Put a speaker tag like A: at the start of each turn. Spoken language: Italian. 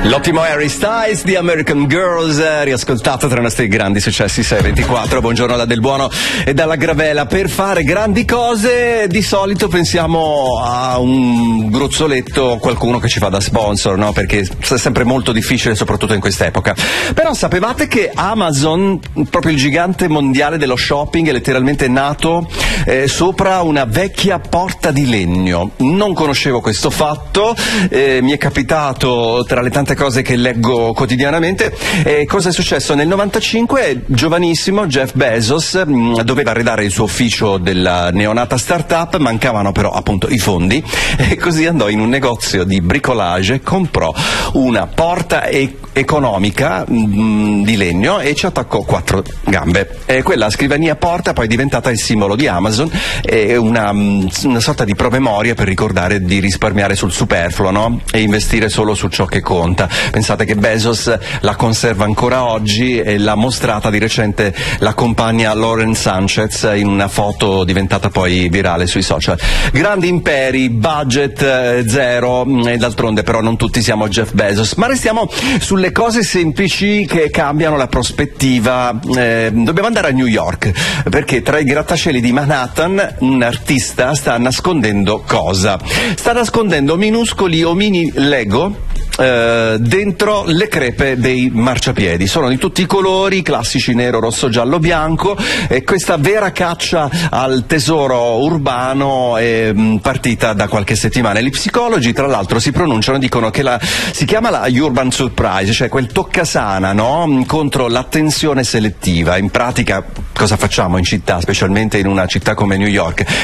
A: L'ottimo Harry Styles di American Girls, riascoltato tra i nostri grandi successi 624. Buongiorno da Del Buono e dalla Gravela. Per fare grandi cose di solito pensiamo a un gruzzoletto, qualcuno che ci fa da sponsor, no? Perché è sempre molto difficile, soprattutto in quest'epoca. Però sapevate che Amazon, proprio il gigante mondiale dello shopping, è letteralmente nato sopra una vecchia porta di legno? Non conoscevo questo fatto, mi è capitato tra le tante cose che leggo quotidianamente. Cosa è successo? Nel 95, giovanissimo Jeff Bezos doveva arredare il suo ufficio della neonata startup, mancavano però appunto i fondi, e così andò in un negozio di bricolage, comprò una porta economica di legno e ci attaccò 4 gambe. Quella scrivania porta poi è diventata il simbolo di Amazon, una sorta di promemoria per ricordare di risparmiare sul superfluo, no? E investire solo su ciò che conta. Pensate che Bezos la conserva ancora oggi e l'ha mostrata di recente la compagna Lauren Sanchez in una foto diventata poi virale sui social. Grandi imperi, budget zero, e d'altronde però non tutti siamo Jeff Bezos. Ma restiamo sulle cose semplici che cambiano la prospettiva. Dobbiamo andare a New York, perché tra i grattacieli di Manhattan un artista sta nascondendo cosa? Sta nascondendo minuscoli omini Lego dentro le crepe dei marciapiedi. Sono di tutti i colori, classici nero, rosso, giallo, bianco, e questa vera caccia al tesoro urbano è partita da qualche settimana. Gli psicologi tra l'altro si pronunciano, dicono che si chiama la urban surprise, cioè quel toccasana, no? Contro l'attenzione selettiva. In pratica cosa facciamo in città, specialmente in una città come New York?